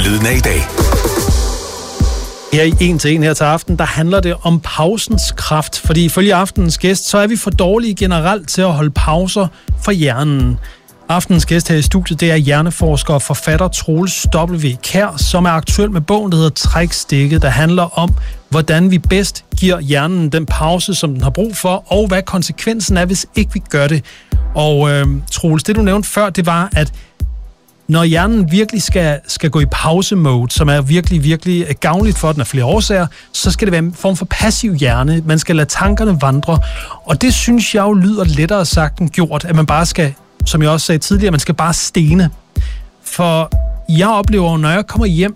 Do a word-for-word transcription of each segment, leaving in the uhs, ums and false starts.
Lyden af i dag. Her i En til En her til aften, der handler det om pausens kraft. Fordi ifølge aftenens gæst, så er vi for dårlige generelt til at holde pauser for hjernen. Aftenens gæst her i studiet, det er hjerneforsker og forfatter Troels W. Kjær, som er aktuel med bogen, der hedder Trækstikket, der handler om, hvordan vi bedst giver hjernen den pause, som den har brug for, og hvad konsekvensen er, hvis ikke vi gør det. Og øh, Troels, det du nævnte før, det var, at når hjernen virkelig skal, skal gå i pause-mode, som er virkelig, virkelig gavnligt for den af flere årsager, så skal det være en form for passiv hjerne. Man skal lade tankerne vandre. Og det synes jeg jo lyder lettere sagt end gjort, at man bare skal, som jeg også sagde tidligere, man skal bare stene. For jeg oplever, når jeg kommer hjem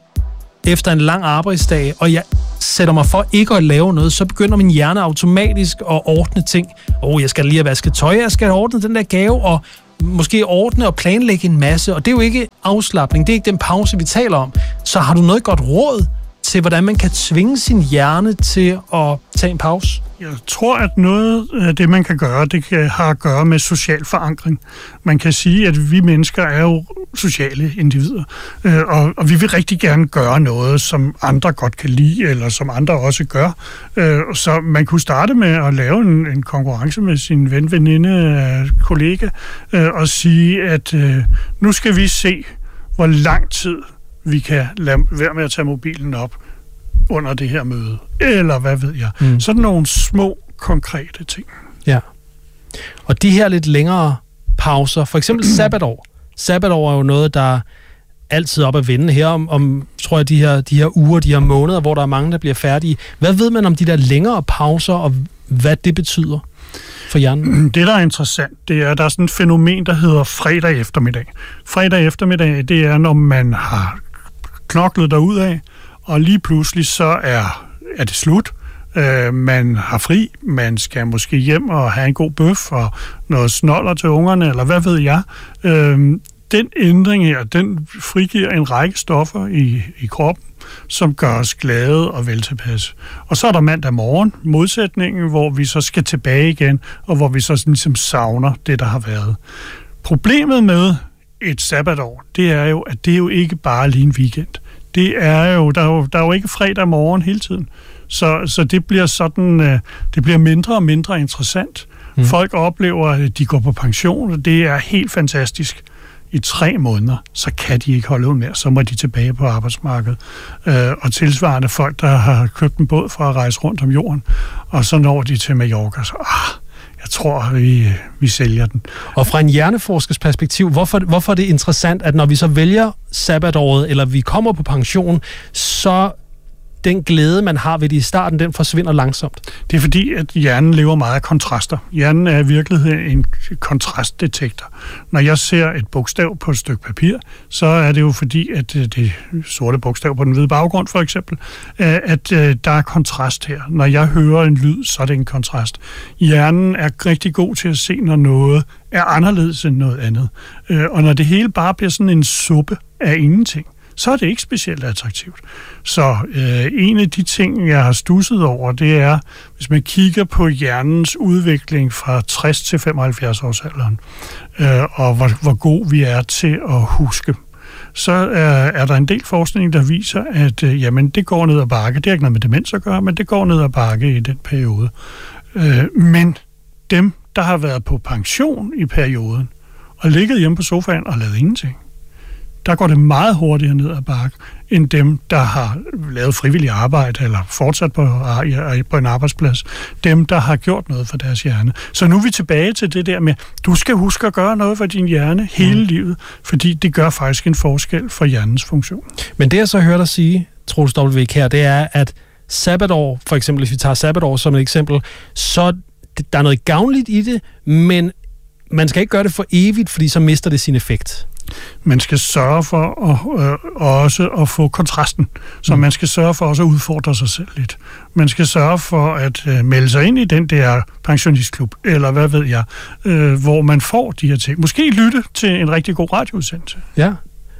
efter en lang arbejdsdag, og jeg sætter mig for ikke at lave noget, så begynder min hjerne automatisk at ordne ting. Åh, oh, jeg skal lige have vasket tøj, jeg skal ordne den der gave, og måske ordne og planlægge en masse, og det er jo ikke afslapning, det er ikke den pause, vi taler om. Så har du noget godt råd til, hvordan man kan tvinge sin hjerne til at tage en pause? Jeg tror, at noget af det, man kan gøre, det kan, har at gøre med social forankring. Man kan sige, at vi mennesker er jo sociale individer, øh, og, og vi vil rigtig gerne gøre noget, som andre godt kan lide, eller som andre også gør. Øh, så man kunne starte med at lave en, en konkurrence med sin ven, veninde, kollega, øh, og sige, at øh, nu skal vi se, hvor lang tid vi kan lade være med at tage mobilen op under det her møde, eller hvad ved jeg. Mm. Sådan nogle små, konkrete ting. Ja. Og de her lidt længere pauser, for eksempel sabbatår. Sabbatår er jo noget, der altid op at vende her om, om tror jeg, de her, de her uger, de her måneder, hvor der er mange, der bliver færdige. Hvad ved man om de der længere pauser, og hvad det betyder for hjernen? Det, der er interessant, det er, at der er sådan et fænomen, der hedder fredag eftermiddag. Fredag eftermiddag, det er, når man har knoklet derudad, og lige pludselig så er, er det slut. Øh, man har fri, man skal måske hjem og have en god bøf og noget snoller til ungerne, eller hvad ved jeg. Øh, den ændring her, den frigiver en række stoffer i, i kroppen, som gør os glade og veltilpasse. Og så er der mandag morgen, modsætningen, hvor vi så skal tilbage igen, og hvor vi så sådan ligesom savner det, der har været. Problemet med et sabbatår, det er jo, at det er jo ikke bare lige en weekend. Det er jo, der er jo, der er jo ikke fredag morgen hele tiden. Så, så det bliver sådan, det bliver mindre og mindre interessant. Mm. Folk oplever, at de går på pension, og det er helt fantastisk. I tre måneder, så kan de ikke holde ud mere, så må de tilbage på arbejdsmarkedet. Øh, og tilsvarende folk, der har købt en båd for at rejse rundt om jorden, og så når de til Mallorca, så ah, jeg tror, vi, vi sælger den. Og fra en hjerneforskers perspektiv, hvorfor, hvorfor er det interessant, at når vi så vælger sabbatåret, eller vi kommer på pension, så den glæde, man har ved det i starten, den forsvinder langsomt? Det er fordi, at hjernen lever meget af kontraster. Hjernen er i virkeligheden en kontrastdetektor. Når jeg ser et bogstav på et stykke papir, så er det jo fordi, at det sorte bogstav på den hvide baggrund, for eksempel, at der er kontrast her. Når jeg hører en lyd, så er det en kontrast. Hjernen er rigtig god til at se, når noget er anderledes end noget andet. Og når det hele bare bliver sådan en suppe af ingenting, så er det ikke specielt attraktivt. Så øh, en af de ting, jeg har studset over, det er, hvis man kigger på hjernens udvikling fra tres til femoghalvfjerds års alderen, øh, og hvor, hvor god vi er til at huske, så er, er der en del forskning, der viser, at øh, jamen, det går ned ad bakke. Det har ikke noget med demens at gøre, men det går ned ad bakke i den periode. Øh, men dem, der har været på pension i perioden, og ligget hjemme på sofaen og lavet ingenting, der går det meget hurtigere ned ad bakke, end dem, der har lavet frivillig arbejde, eller fortsat på, på en arbejdsplads. Dem, der har gjort noget for deres hjerne. Så nu er vi tilbage til det der med, du skal huske at gøre noget for din hjerne hele mm. livet, fordi det gør faktisk en forskel for hjernens funktion. Men det, jeg så hører dig sige, Troels W. Kjær, det er, at sabbatår, for eksempel, hvis vi tager sabbatår som et eksempel, så der er noget gavnligt i det, men man skal ikke gøre det for evigt, fordi så mister det sin effekt. Man skal sørge for at, øh, også at få kontrasten. Så mm. man skal sørge for også at udfordre sig selv lidt. Man skal sørge for at øh, melde sig ind i den der pensionistklub, eller hvad ved jeg, øh, hvor man får de her ting. Måske lytte til en rigtig god radioudsendelse. Ja.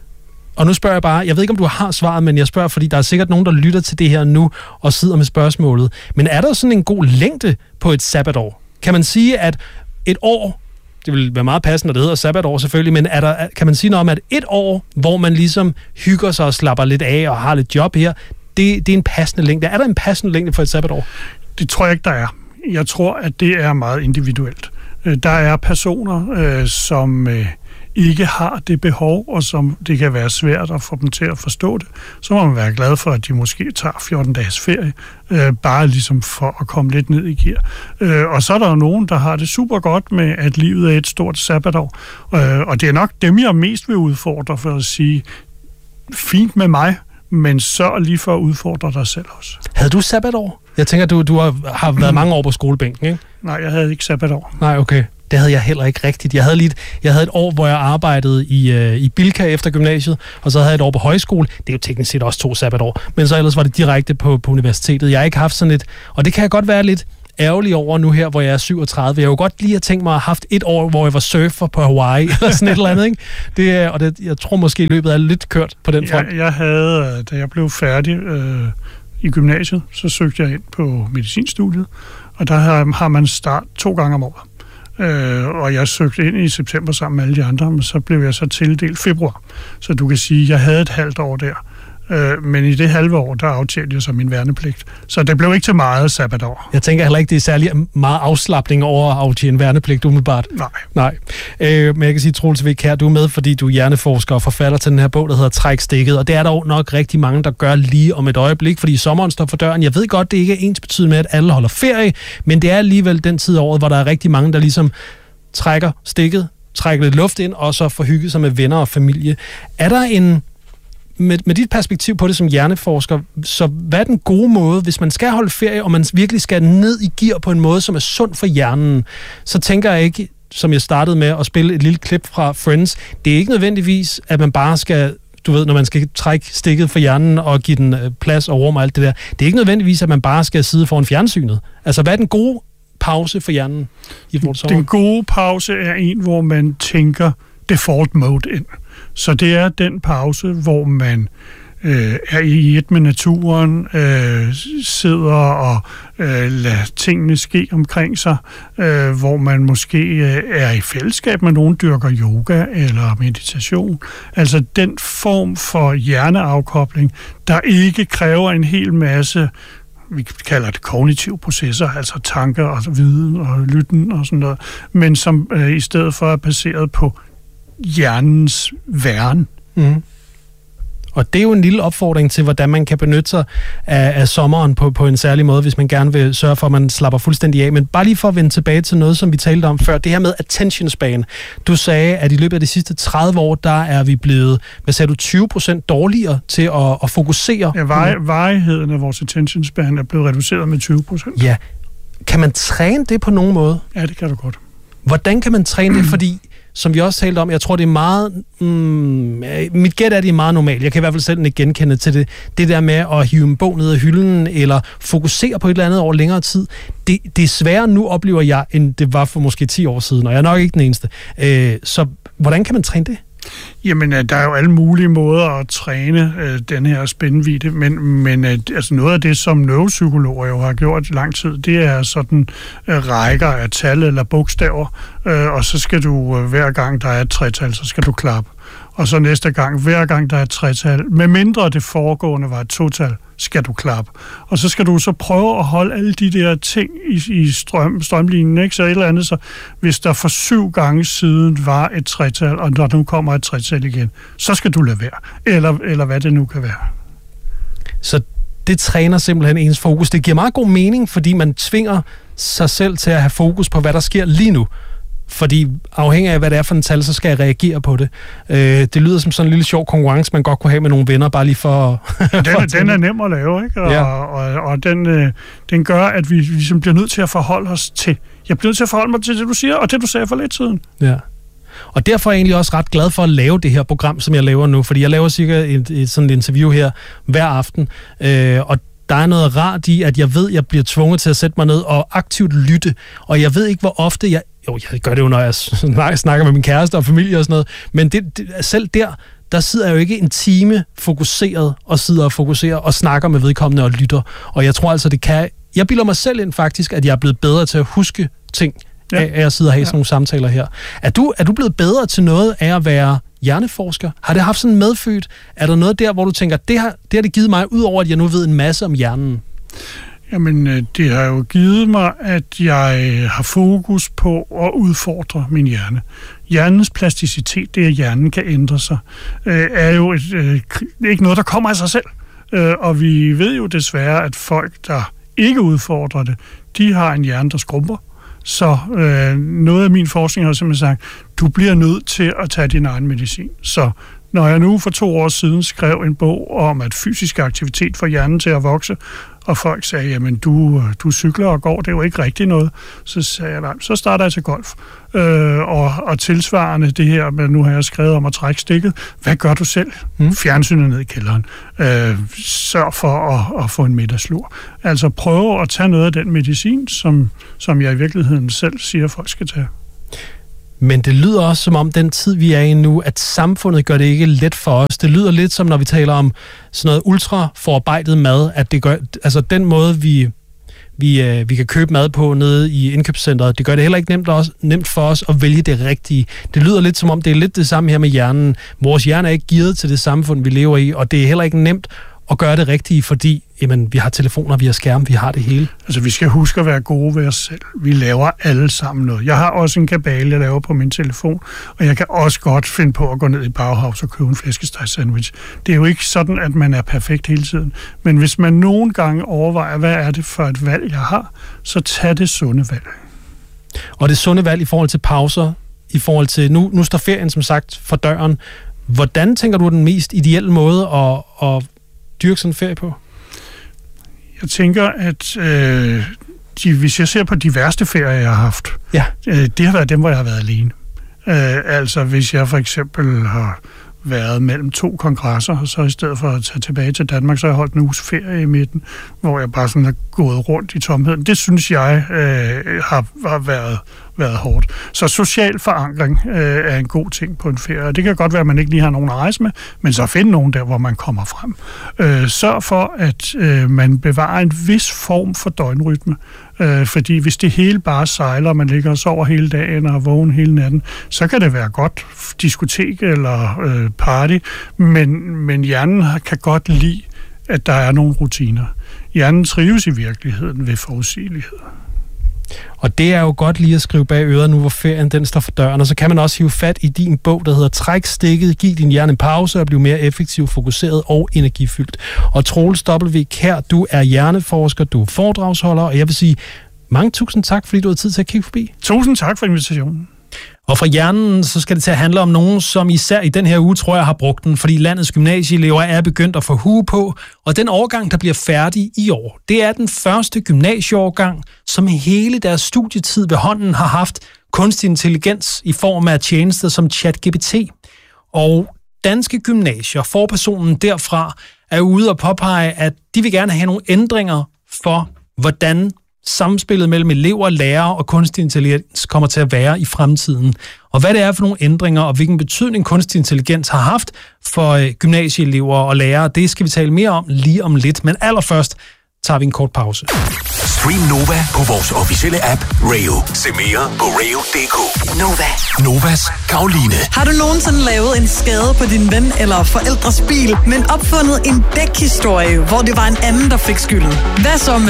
Og nu spørger jeg bare, jeg ved ikke, om du har svaret, men jeg spørger, fordi der er sikkert nogen, der lytter til det her nu og sidder med spørgsmålet. Men er der sådan en god længde på et sabbatår? Kan man sige, at et år det vil være meget passende, når det hedder sabbatår selvfølgelig, men er der, kan man sige noget om, at et år, hvor man ligesom hygger sig og slapper lidt af og har lidt job her, det, det er en passende længde. Er der en passende længde for et sabbatår? Det tror jeg ikke, der er. Jeg tror, at det er meget individuelt. Der er personer, øh, som øh, ikke har det behov, og som det kan være svært at få dem til at forstå det. Så må man være glad for, at de måske tager fjorten dages ferie, øh, bare ligesom for at komme lidt ned i gear. Øh, og så er der jo nogen, der har det super godt med, at livet er et stort sabbatår. Øh, og det er nok dem, jeg mest vil udfordre for at sige, fint med mig, men sørg lige for at udfordre dig selv også. Havde du sabbatår? Jeg tænker, du, du har, har været mange år på skolebænken, ikke? Nej, jeg havde ikke sabbatår. Nej, okay. Det havde jeg heller ikke rigtigt. Jeg havde, lige et, jeg havde et år, hvor jeg arbejdede i, øh, i Bilka efter gymnasiet, og så havde jeg et år på højskole. Det er jo teknisk set også to sabbatår. Men så ellers var det direkte på, på universitetet. Jeg har ikke haft sådan et... Og det kan jeg godt være lidt ærgerlig over nu her, hvor jeg er syvogtredive. Jeg kunne godt lige have tænkt mig at have haft et år, hvor jeg var surfer på Hawaii, eller sådan et eller andet, ikke? Det, og det, jeg tror måske, løbet er lidt kørt på den front. Jeg, jeg havde, da jeg blev færdig øh, i gymnasiet, så søgte jeg ind på medicinstudiet, og der har, har man start to gange om året. Øh, og jeg søgte ind i september sammen med alle de andre, men så blev jeg så tildelt februar. Så du kan sige, at jeg havde et halvt år der. Øh, men i det halve år, der aftjente jeg så min værnepligt. Så det blev ikke til meget sabbatår. Jeg tænker heller ikke, det er særlig meget afslapning over at aftjene værnepligt umiddelbart. Nej. Nej. Øh, men jeg kan sige, Troels Vik her, du er med, fordi du er hjerneforsker og forfatter til den her bog, der hedder Træk stikket. Og det er der jo nok rigtig mange, der gør lige om et øjeblik, fordi sommeren står for døren. Jeg ved godt, det ikke er ensbetydende med, at alle holder ferie, men det er alligevel den tid af året, hvor der er rigtig mange, der ligesom trækker stikket, trækker lidt luft ind, og så får hygget sig med venner og familie. Er der en... Med, med dit perspektiv på det som hjerneforsker, så hvad er den gode måde, hvis man skal holde ferie, og man virkelig skal ned i gear på en måde, som er sund for hjernen, så tænker jeg ikke, som jeg startede med at spille et lille klip fra Friends, det er ikke nødvendigvis, at man bare skal, du ved, når man skal trække stikket for hjernen og give den plads og rum og alt det der, det er ikke nødvendigvis, at man bare skal sidde foran fjernsynet. Altså, hvad er den gode pause for hjernen i forhold til Den gode pause er en, hvor man tænker default mode ind. Så det er den pause, hvor man øh, er i et med naturen, øh, sidder og øh, lader tingene ske omkring sig, øh, hvor man måske øh, er i fællesskab med nogen, dyrker yoga eller meditation. Altså den form for hjerneafkobling, der ikke kræver en hel masse, vi kalder det kognitive processer, altså tanker og viden og lytten og sådan noget, men som øh, i stedet for er baseret på hjernens væren. Mm. Og det er jo en lille opfordring til, hvordan man kan benytte sig af, af sommeren på, på en særlig måde, hvis man gerne vil sørge for, at man slapper fuldstændig af. Men bare lige for at vende tilbage til noget, som vi talte om før, det her med attention span. Du sagde, at i løbet af de sidste tredive år, der er vi blevet, hvad sagde du, tyve procent dårligere til at, at fokusere. Ja, var, varigheden af vores attention span er blevet reduceret med tyve procent. Ja. Kan man træne det på nogen måde? Ja, det kan du godt. Hvordan kan man træne det? Fordi som vi også talte om, jeg tror, det er meget... Mm, mit gæt er, det er meget normalt. Jeg kan i hvert fald selv ikke genkende til det. Det der med at hive en bog ned af hylden, eller fokusere på et eller andet over længere tid, det, det er sværere nu, oplever jeg, end det var for måske ti år siden, og jeg er nok ikke den eneste. Øh, så hvordan kan man træne det? Jamen, der er jo alle mulige måder at træne øh, den her spændvidde, men, men øh, altså noget af det, som neuropsykologer jo har gjort i lang tid, det er sådan øh, rækker af tal eller bogstaver, øh, og så skal du øh, hver gang, der er et tretal, så skal du klappe. Og så næste gang, hver gang der er et tretal, med mindre det foregående var et total, skal du klappe. Og så skal du så prøve at holde alle de der ting i, i strøm, strømlinjen, ikke? Så et eller andet, så hvis der for syv gange siden var et tretal, og når nu kommer et tretal igen, så skal du lade være. Eller, eller hvad det nu kan være. Så det træner simpelthen ens fokus. Det giver meget god mening, fordi man tvinger sig selv til at have fokus på, hvad der sker lige nu. Fordi afhængig af, hvad det er for en tal, så skal jeg reagere på det. Øh, det lyder som sådan en lille sjov konkurrence, man godt kunne have med nogle venner, bare lige for... den, for den er nem at lave, ikke? Og, ja. og, og, og den, øh, den gør, at vi ligesom bliver nødt til at forholde os til... Jeg bliver nødt til at forholde mig til det, du siger, og det, du sagde for lidt siden. Ja. Og derfor er jeg egentlig også ret glad for at lave det her program, som jeg laver nu, fordi jeg laver cirka et, et sådan et interview her hver aften, øh, og der er noget rart i, at jeg ved, at jeg bliver tvunget til at sætte mig ned og aktivt lytte, og jeg ved ikke, hvor ofte jeg... Jo, jeg gør det jo, når jeg snakker med min kæreste og familie og sådan noget, men det, det, selv der, der sidder jeg jo ikke en time fokuseret og sidder og fokuserer og snakker med vedkommende og lytter. Og jeg tror altså, det kan... Jeg bilder mig selv ind faktisk, at jeg er blevet bedre til at huske ting, ja. af, af at sidde og have ja. sådan nogle samtaler her. Er du, er du blevet bedre til noget af at være hjerneforsker? Har det haft sådan medfødt? Er der noget der, hvor du tænker, det har det, har det givet mig, udover at jeg nu ved en masse om hjernen? Jamen, det har jo givet mig, at jeg har fokus på at udfordre min hjerne. Hjernens plasticitet, det at hjernen kan ændre sig, er jo et, ikke noget, der kommer af sig selv. Og vi ved jo desværre, at folk, der ikke udfordrer det, de har en hjerne, der skrumper. Så øh, noget af min forskning har simpelthen sagt, du bliver nødt til at tage din egen medicin. Så når jeg nu for to år siden skrev en bog om, at fysisk aktivitet får hjernen til at vokse, og folk sagde, jamen du, du cykler og går, det er jo ikke rigtigt noget, så sagde jeg, nej, så starter jeg til golf. Øh, og, og tilsvarende det her, men nu har jeg skrevet om at trække stikket, hvad gør du selv? Mm. Fjernsynet ned i kælderen. Øh, sørg for at, at få en middagslur. Altså prøve at tage noget af den medicin, som, som jeg i virkeligheden selv siger, folk skal tage. Men det lyder også som om den tid, vi er i nu, at samfundet gør det ikke let for os. Det lyder lidt som, når vi taler om sådan noget ultraforarbejdet mad, at det gør, altså den måde, vi, vi, øh, vi kan købe mad på nede i indkøbscentret, det gør det heller ikke nemt, også, nemt for os at vælge det rigtige. Det lyder lidt som om, det er lidt det samme her med hjernen. Vores hjerne er ikke gearet til det samfund, vi lever i, og det er heller ikke nemt at gøre det rigtige, fordi jamen, vi har telefoner, vi har skærme, vi har det hele. Altså, vi skal huske at være gode ved os selv. Vi laver alle sammen noget. Jeg har også en kabale, jeg laver på min telefon, og jeg kan også godt finde på at gå ned i Bauhaus og købe en flæskesteg-sandwich. Det er jo ikke sådan, at man er perfekt hele tiden. Men hvis man nogle gange overvejer, hvad er det for et valg, jeg har, så tag det sunde valg. Og det sunde valg i forhold til pauser, i forhold til, nu, nu står ferien som sagt for døren. Hvordan tænker du den mest ideelle måde at, at dyrke sådan en ferie på? Jeg tænker, at øh, de, hvis jeg ser på de værste ferier, jeg har haft, ja. øh, det har været dem, hvor jeg har været alene. Øh, altså, hvis jeg for eksempel har været mellem to kongresser, og så i stedet for at tage tilbage til Danmark, så har jeg holdt en uges ferie i midten, hvor jeg bare sådan har gået rundt i tomheden. Det synes jeg øh, har, har været, været hårdt. Så social forankring øh, er en god ting på en ferie. Det kan godt være, at man ikke lige har nogen at rejse med, men så find nogen der, hvor man kommer frem. Øh, sørg for, at øh, man bevarer en vis form for døgnrytme. Øh, fordi hvis det hele bare sejler, og man ligger og sover hele dagen og er vågen hele natten, så kan det være godt diskotek eller øh, party, men, men hjernen kan godt lide, at der er nogle rutiner. Hjernen trives i virkeligheden ved forudsigelighed. Og det er jo godt lige at skrive bag øret nu, hvor ferien den står for døren. Og så kan man også hive fat i din bog, der hedder Træk stikket, giv din hjerne en pause og blive mere effektiv, fokuseret og energifyldt. Og Troels W. Kjær, du er hjerneforsker, du er foredragsholder, og jeg vil sige mange tusind tak, fordi du har tid til at kigge forbi. Tusind tak for invitationen. Og fra hjernen, så skal det til at handle om nogen, som især i den her uge, tror jeg, har brugt den, fordi landets gymnasieelever er begyndt at få hue på, og den årgang, der bliver færdig i år, det er den første gymnasieårgang, som i hele deres studietid ved hånden har haft kunstig intelligens i form af tjenester som ChatGPT. Og danske gymnasier, forpersonen derfra, er ude og påpege, at de vil gerne have nogle ændringer for, hvordan samspillet mellem elever, lærere og kunstig intelligens kommer til at være i fremtiden. Og hvad det er for nogle ændringer, og hvilken betydning kunstig intelligens har haft for gymnasieelever og lærere, det skal vi tale mere om lige om lidt. Men allerførst tager vi en kort pause. Stream Nova på vores officielle app Rayo. Se mere på rayo punktum d k. Nova. Novas Karoline. Har du nogensinde lavet en skade på din ven eller forældres bil, men opfundet en dækhistorie, hvor det var en anden, der fik skylden? Hvad så med